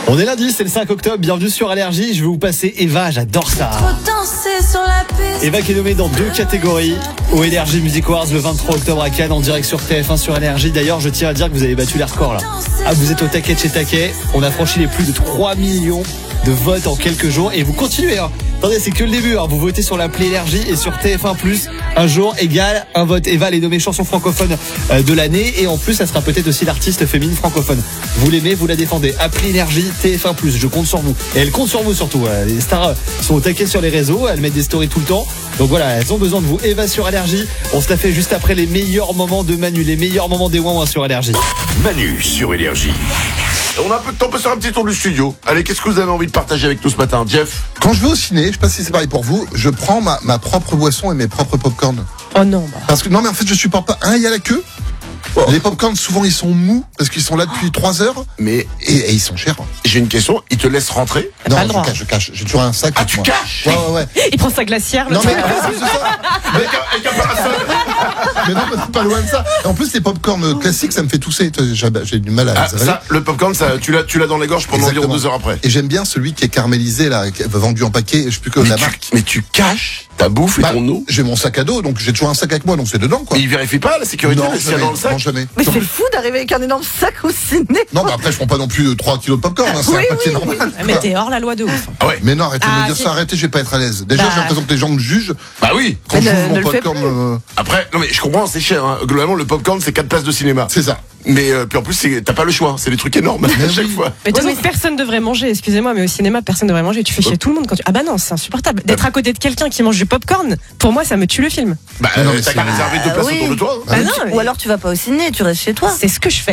On est lundi, c'est le 5 octobre, bienvenue sur Allergie. Je vais vous passer Eva, j'adore ça. Eva qui est nommée dans 2 catégories au Energy Music Awards le 23 octobre à Cannes en direct sur TF1 sur Allergie. D'ailleurs, je tiens à dire que vous avez battu les records là. Ah, vous êtes au taquet de chez Taquet. On a franchi les plus de 3 millions de votes en quelques jours et vous continuez. Hein. Attendez, c'est que le début. Hein. Vous votez sur l'appli Énergie et sur TF1+. Un jour égale un vote. Eva, elle est nommée chanson francophone de l'année et en plus, elle sera peut-être aussi l'artiste féminine francophone. Vous l'aimez, vous la défendez. Appli Énergie, TF1+. Je compte sur vous. Et elle compte sur vous surtout. Les stars sont au taquet sur les réseaux. Elles mettent des stories tout le temps. Donc voilà, elles ont besoin de vous. Eva sur Allergie. On se la fait juste après les meilleurs moments de Manu, les meilleurs moments des Ouin sur Allergie. Manu sur Énergie. On a un peu de temps pour faire un petit tour du studio. Allez, qu'est-ce que vous avez envie de partager avec nous ce matin, Jeff? Quand je vais au ciné, je sais pas si c'est pareil pour vous, je prends ma propre boisson et mes propres popcorn. Oh non, Parce que non, mais en fait, je supporte pas. Il y a la queue. Oh. Les popcorn, souvent, ils sont mous parce qu'ils sont là depuis 3 heures. Mais et ils sont chers. j'ai une question. Ils te laissent rentrer? Non, pas le droit. je cache. J'ai toujours un sac. Ah, avec tu moi. caches? Ouais. Il prend sa glacière. Non, mais truc. c'est ça. Avec un parasol. Mais non, c'est pas loin de ça. Et en plus, les popcorn classiques, ça me fait tousser. J'ai du mal à les avaler. Ça, le popcorn, ça, tu l'as dans les gorges pendant environ Exactement. 2 heures après. Et j'aime bien celui qui est caramélisé, là, vendu en paquet. Je sais plus que la marque. Mais tu caches ta bouffe et ton eau? J'ai mon sac à dos, donc j'ai toujours un sac avec moi, donc c'est dedans, quoi. Mais ils vérifient pas la sécurité Non, s'il y a jamais. dans le sac? Non, jamais. Mais c'est fou d'arriver avec un énorme sac au ciné. Non, bah après, je prends pas non plus 3 kilos de popcorn, hein, c'est Oui, un paquet oui, normal. Ah, mais t'es hors la loi de ouf. Ah ouais. Mais non, arrêtez de Ah, me dire si. ça, arrêtez, je vais pas être à l'aise. Déjà, Bah. j'ai l'impression que les gens me jugent Bah oui. quand Mais je ne mange mon le fais popcorn. Après, non mais je comprends, c'est cher. Hein. Globalement, le popcorn, c'est 4 places de cinéma. C'est ça. Mais puis en plus, t'as pas le choix. C'est des trucs énormes à chaque oui. fois. Mais de toute façon, personne devrait manger, excusez-moi, mais au cinéma, personne devrait manger. Tu fais chier tout le monde quand tu. Ah bah non, c'est insupportable. D'être à côté de quelqu'un qui mange du popcorn, pour moi, ça me tue le film. Bah, Non, mais t'as c'est- qu'à réserver 2 places oui. autour de toi. Bah non, Ou alors tu vas pas au ciné, tu restes chez toi. c'est ce que je fais.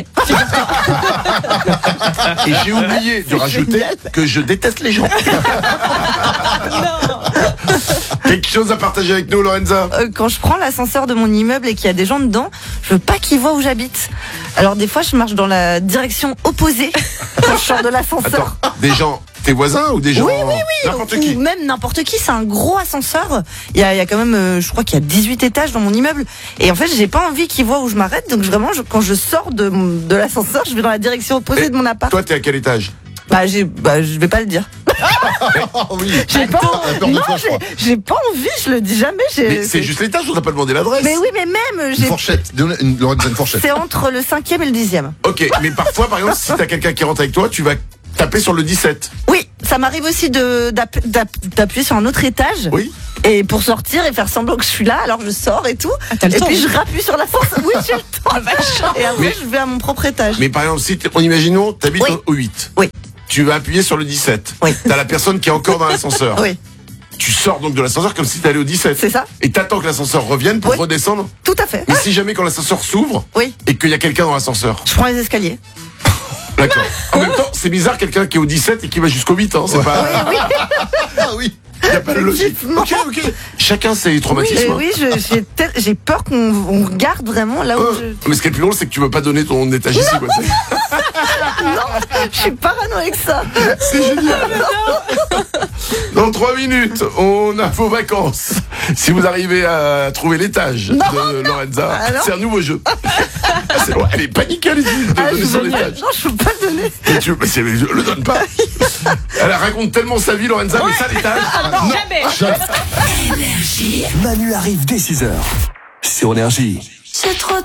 Et j'ai oublié de rajouter que je déteste les gens. Quelque chose à partager avec nous, Lorenza? Quand je prends l'ascenseur de mon immeuble et qu'il y a des gens dedans, je veux pas qu'ils voient où j'habite. Alors des fois, je marche dans la direction opposée quand je sors de l'ascenseur. Attends, des gens, tes voisins ou des gens? N'importe Ou qui. même n'importe qui, c'est un gros ascenseur. Il y a quand même, je crois qu'il y a 18 étages dans mon immeuble. Et en fait, j'ai pas envie qu'ils voient où je m'arrête. Donc vraiment, quand je sors de l'ascenseur, je vais dans la direction opposée Et de mon appart. Toi, t'es à quel étage? Je vais pas le dire. Oh oui. J'ai pas, T'as peur de non, toi, je crois. j'ai pas envie, je le dis jamais. Mais c'est juste l'étage, on n'a pas demandé l'adresse. Mais oui, mais même, Une fourchette. Lorenza, une fourchette. c'est entre le 5e et le 10e. Ok, mais parfois, par exemple, si t'as quelqu'un qui rentre avec toi, tu vas taper sur le 17. Oui, ça m'arrive aussi d'appuyer sur un autre étage. Oui. Et pour sortir et faire semblant que je suis là, alors je sors et tout. Ah, t'as le Et temps, puis oui. je rappuie sur la force. Oui, j'ai le temps. Et après, Mais- je vais à mon propre étage. Mais par exemple, si imaginons, t'habites Oui. au 8. Oui. Tu vas appuyer sur le 17. Oui. T'as la personne qui est encore dans l'ascenseur. Oui, Tu sors donc de l'ascenseur comme si t'allais au 17. c'est ça. Et t'attends que l'ascenseur revienne pour Oui. redescendre. Tout à fait. Mais si jamais quand l'ascenseur s'ouvre Oui, et qu'il y a quelqu'un dans l'ascenseur. je prends les escaliers. D'accord. En même temps, c'est bizarre quelqu'un qui est au 17 et qui va jusqu'au 8. Hein. C'est pas. Ah oui. Y a pas de logique. Effectivement. Ok. Chacun ses Oui, traumatismes. hein. oui, j'ai peur qu'on regarde vraiment là où Mais ce qui est le plus drôle, c'est que tu veux pas donner ton étage ici. Quoi. je suis parano avec ça. C'est génial. Dans 3 minutes, on a vos vacances. Si vous arrivez à trouver l'étage de Lorenza, Alors c'est un nouveau jeu. C'est drôle, elle est paniquée, elle de donner son étage. Non, je peux pas le donner. Mais je le donne pas. Elle raconte tellement sa vie, Lorenza, mais ça, l'étage. Non, jamais. Manu arrive dès 6h sur Énergie. C'est trop